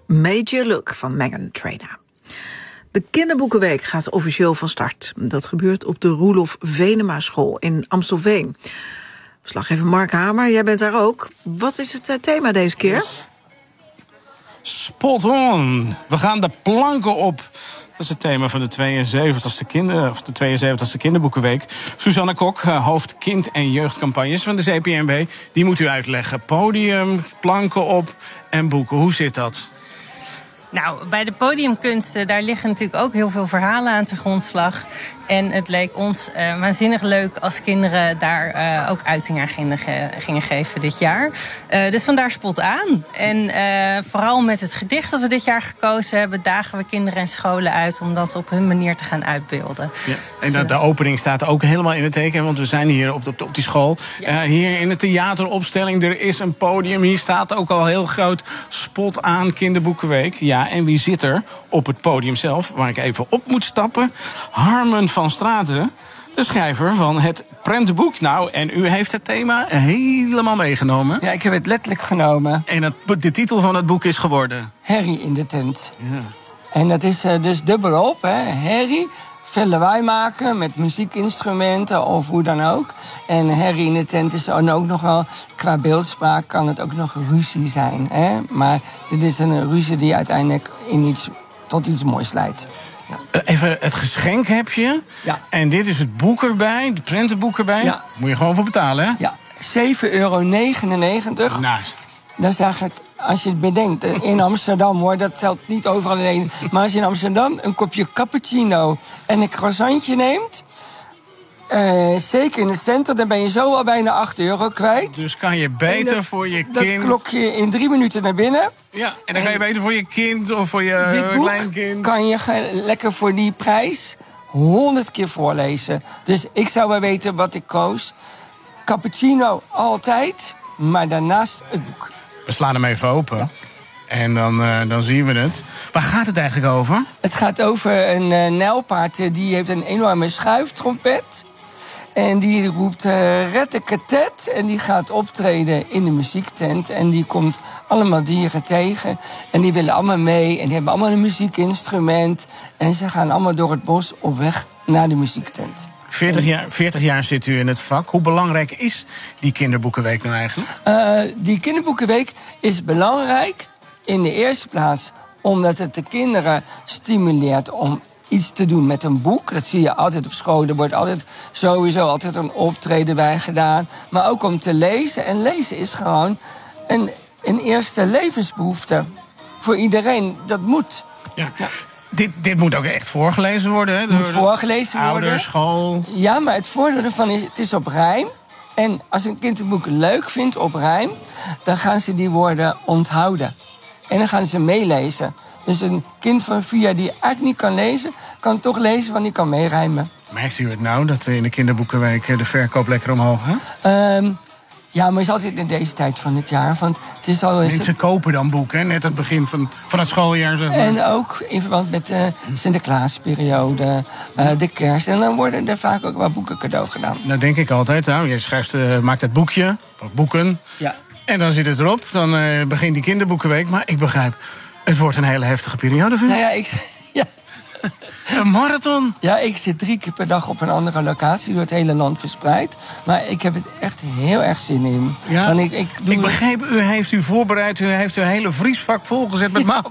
Major Look van Meghan Trainor. De kinderboekenweek gaat officieel van start. Dat gebeurt op de Roelof Venema School in Amstelveen. Verslaggever Mark Hamer, jij bent daar ook. Wat is het thema deze keer? Yes. Spot on. We gaan de planken op. Dat is het thema van de 72e kinderboekenweek. Suzanne Kok, hoofd kind- en jeugdcampagnes van de CPNB. Die moet u uitleggen. Podium, planken op en boeken. Hoe zit dat? Nou, bij de podiumkunsten, daar liggen natuurlijk ook heel veel verhalen aan ten grondslag. En het leek ons waanzinnig leuk als kinderen daar ook uiting aan gingen geven dit jaar. Dus vandaar Spot aan. En vooral met het gedicht dat we dit jaar gekozen hebben, dagen we kinderen en scholen uit om dat op hun manier te gaan uitbeelden. Ja, en de opening staat ook helemaal in het teken, want we zijn hier op die school. Ja. Hier in de theateropstelling, er is een podium. Hier staat ook al heel groot Spot aan Kinderboekenweek. Ja, en wie zit er op het podium zelf, waar ik even op moet stappen? Harmen van Straten, de schrijver van het prentenboek. Nou, en u heeft het thema helemaal meegenomen. Ja, ik heb het letterlijk genomen. En de titel van het boek is geworden? Herrie in de tent. Ja. En dat is dus dubbelop, hè. Herrie, veel lawaai maken met muziekinstrumenten of hoe dan ook. En herrie in de tent is dan ook nog wel, qua beeldspraak kan het ook nog ruzie zijn. Hè? Maar dit is een ruzie die uiteindelijk tot iets moois leidt. Ja. Even, het geschenk heb je. Ja. En dit is het boek erbij, het prentenboek erbij. Ja. Moet je gewoon voor betalen, hè? Ja, €7,99. Nice. Dat is eigenlijk, als je het bedenkt, in Amsterdam hoor, dat telt niet overal alleen. Maar als je in Amsterdam een kopje cappuccino en een croissantje neemt, zeker in het centrum, dan ben je zo al bijna €8 kwijt. Dus kan je beter voor je kind. Dat klok je in 3 minuten naar binnen. Ja, en dan kan je beter voor je kind of voor je kleinkind. Kan je lekker voor die prijs 100 keer voorlezen. Dus ik zou wel weten wat ik koos. Cappuccino altijd, maar daarnaast het boek. We slaan hem even open. Ja. En dan zien we het. Waar gaat het eigenlijk over? Het gaat over een nijlpaard. Die heeft een enorme schuiftrompet. En die roept retteketet. En die gaat optreden in de muziektent. En die komt allemaal dieren tegen. En die willen allemaal mee. En die hebben allemaal een muziekinstrument. En ze gaan allemaal door het bos op weg naar de muziektent. 40 jaar zit u in het vak. Hoe belangrijk is die kinderboekenweek nou eigenlijk? Die kinderboekenweek is belangrijk in de eerste plaats omdat het de kinderen stimuleert om iets te doen met een boek. Dat zie je altijd op school. Er wordt sowieso altijd een optreden bij gedaan. Maar ook om te lezen. En lezen is gewoon een eerste levensbehoefte. Voor iedereen. Dat moet. Ja. Ja. Dit moet ook echt voorgelezen worden, hè? Moet voorgelezen worden. Ouders, school. Ja, maar het voordeel ervan is, het is op rijm. En als een kind een boek leuk vindt op rijm, dan gaan ze die woorden onthouden. En dan gaan ze meelezen. Dus een kind van 4 die eigenlijk niet kan lezen, kan toch lezen, want die kan meerijmen. Merkt u het nou, dat in de kinderboekenweek de verkoop lekker omhoog gaat? Ja, maar is altijd in deze tijd van het jaar. Want het is al eens... Mensen kopen dan boeken, hè? Net aan het begin van het schooljaar. Zeg maar. En ook in verband met de Sinterklaasperiode, de kerst. En dan worden er vaak ook wel boeken cadeau gedaan. Nou denk ik altijd, nou, je maakt het boekje, of boeken. Ja. En dan zit het erop, dan begint die kinderboekenweek. Maar ik begrijp, het wordt een hele heftige periode voor u. Nou ja, ja. Een marathon? Ja, ik zit 3 keer per dag op een andere locatie, door het hele land verspreid. Maar ik heb het echt heel erg zin in. Ja? Want ik begreep, u heeft u voorbereid, u heeft uw hele vriesvak volgezet met